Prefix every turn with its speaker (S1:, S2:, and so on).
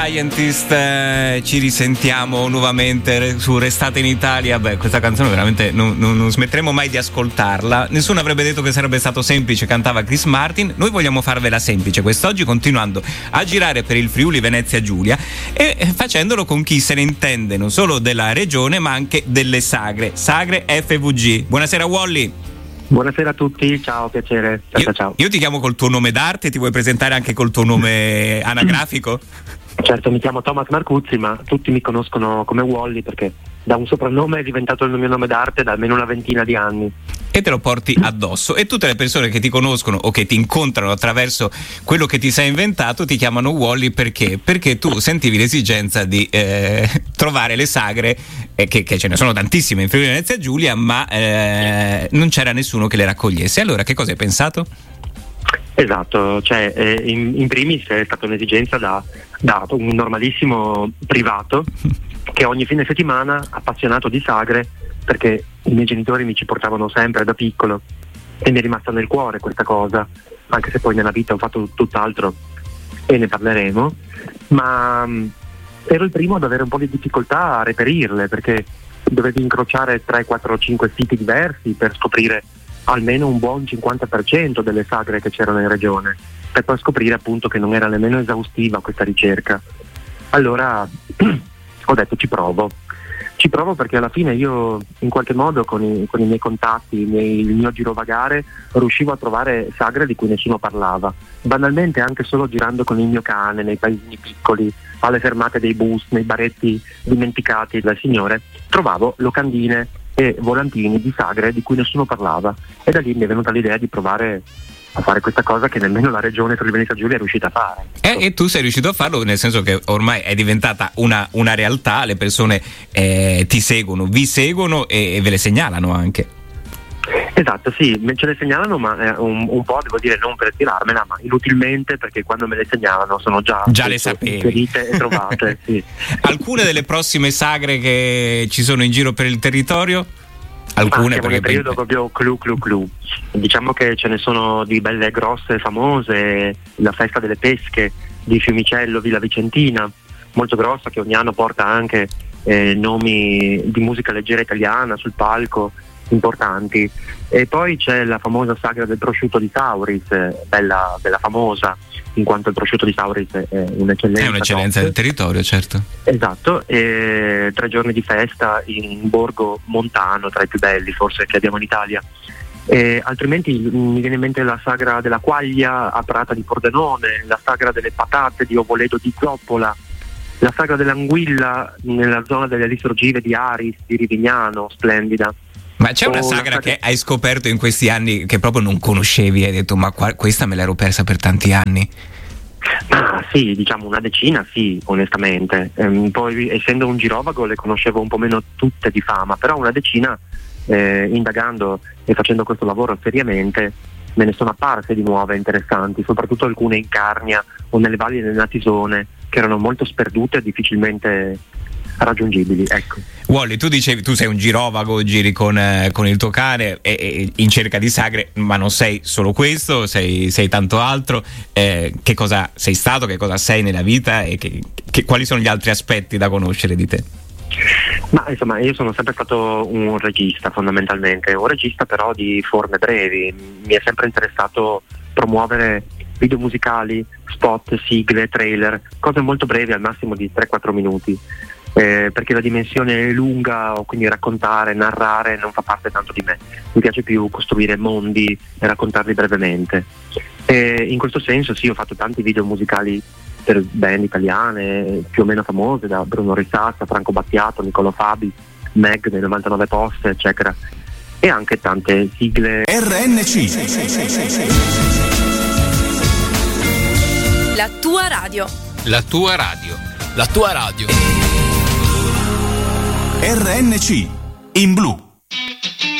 S1: Scientist, ci risentiamo nuovamente su Restate in Italia. Beh, questa canzone veramente non smetteremo mai di ascoltarla. Nessuno avrebbe detto che sarebbe stato semplice, cantava Chris Martin. Noi vogliamo farvela semplice quest'oggi, continuando a girare per il Friuli Venezia Giulia e facendolo con chi se ne intende non solo della regione ma anche delle sagre FVG. Buonasera Wally.
S2: Buonasera a tutti, ciao, piacere. Ciao.
S1: Io ti chiamo col tuo nome d'arte, ti vuoi presentare anche col tuo nome anagrafico?
S2: Certo, mi chiamo Thomas Marcuzzi, ma tutti mi conoscono come Wally perché da un soprannome è diventato il mio nome d'arte da almeno una ventina di anni.
S1: E te lo porti addosso, e tutte le persone che ti conoscono o che ti incontrano attraverso quello che ti sei inventato ti chiamano Wally perché tu sentivi l'esigenza di trovare le sagre, che ce ne sono tantissime in Friuli Venezia Giulia, ma non c'era nessuno che le raccogliesse. Allora che cosa hai pensato?
S2: Esatto, cioè in primis è stata un'esigenza da un normalissimo privato che ogni fine settimana, appassionato di sagre, perché i miei genitori mi ci portavano sempre da piccolo e mi è rimasta nel cuore questa cosa, anche se poi nella vita ho fatto tutt'altro e ne parleremo, ma ero il primo ad avere un po' di difficoltà a reperirle perché dovevi incrociare 3, 4, 5 siti diversi per scoprire almeno un buon 50% delle sagre che c'erano in regione, per poi scoprire appunto che non era nemmeno esaustiva questa ricerca. Allora ho detto ci provo perché alla fine io in qualche modo con i miei contatti, il mio girovagare riuscivo a trovare sagre di cui nessuno parlava, banalmente anche solo girando con il mio cane nei paesini piccoli, alle fermate dei bus, nei baretti dimenticati dal signore, trovavo locandine e volantini di sagre di cui nessuno parlava, e da lì mi è venuta l'idea di provare a fare questa cosa che nemmeno la regione Friuli Venezia Giulia è riuscita a fare.
S1: E tu sei riuscito a farlo, nel senso che ormai è diventata una realtà, le persone ti seguono, vi seguono e ve le segnalano anche.
S2: Esatto, sì, ce le segnalano, ma un po', devo dire, non per tirarmela, ma inutilmente, perché quando me le segnalano sono già
S1: le sapevi,
S2: inserite e trovate. Sì.
S1: Alcune delle prossime sagre che ci sono in giro per il territorio? Alcune,
S2: siamo nel periodo proprio clou. Diciamo che ce ne sono di belle grosse, famose, la festa delle pesche di Fiumicello, Villa Vicentina, molto grossa, che ogni anno porta anche nomi di musica leggera italiana sul palco importanti. E poi c'è la famosa sagra del prosciutto di Sauris, bella famosa, in quanto il prosciutto di Sauris è un'eccellenza.
S1: È un'eccellenza del territorio, certo.
S2: Esatto, e 3 giorni di festa in un borgo montano, tra i più belli forse che abbiamo in Italia. Altrimenti mi viene in mente la sagra della quaglia a Prata di Pordenone, la sagra delle patate di Ovoledo di Zoppola, la sagra dell'anguilla nella zona delle risorgive di Aris, di Rivignano, splendida.
S1: Ma c'è una sagra che hai scoperto in questi anni che proprio non conoscevi e hai detto ma questa me l'ero persa per tanti anni?
S2: Sì, diciamo una decina, sì, onestamente. Poi essendo un girovago le conoscevo un po' meno tutte di fama, però una decina, indagando e facendo questo lavoro seriamente, me ne sono apparse di nuove interessanti, soprattutto alcune in Carnia o nelle valli del Natisone, che erano molto sperdute e difficilmente raggiungibili, ecco.
S1: Wally, tu dicevi, tu sei un girovago, giri con il tuo cane e in cerca di sagre, ma non sei solo questo, sei tanto altro. Che cosa sei stato, che cosa sei nella vita e quali sono gli altri aspetti da conoscere di te?
S2: Ma insomma, io sono sempre stato un regista, fondamentalmente, un regista però di forme brevi. Mi è sempre interessato promuovere video musicali, spot, sigle, trailer, cose molto brevi, al massimo di 3-4 minuti. Perché la dimensione lunga, o quindi raccontare, narrare, non fa parte tanto di me. Mi piace più costruire mondi e raccontarli brevemente. In questo senso sì, ho fatto tanti video musicali per band italiane più o meno famose, da Bruno Risassa, Franco Battiato, Niccolò Fabi, Meg nei 99 Post, eccetera, e anche tante sigle.
S3: RNC,
S4: la tua radio.
S3: La tua radio. La tua radio. RNC in blu.